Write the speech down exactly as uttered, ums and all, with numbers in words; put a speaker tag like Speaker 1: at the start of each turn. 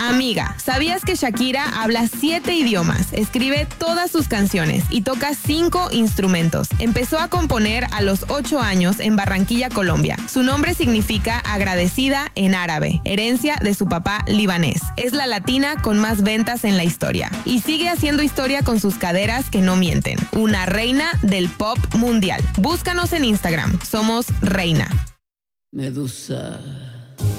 Speaker 1: Amiga, ¿sabías que Shakira habla siete idiomas, escribe todas sus canciones y toca cinco instrumentos? Empezó a componer a los ocho años en Barranquilla, Colombia. Su nombre significa agradecida en árabe, herencia de su papá libanés. Es la latina con más ventas en la historia y sigue haciendo historia con sus caderas que no mienten. Una reina del pop mundial. Búscanos en Instagram. Somos Reina.
Speaker 2: Medusa.